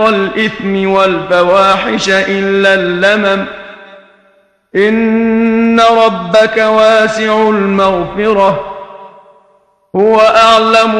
والإثم والفواحش إلا اللمم إن ربك واسع المغفرة هو أعلم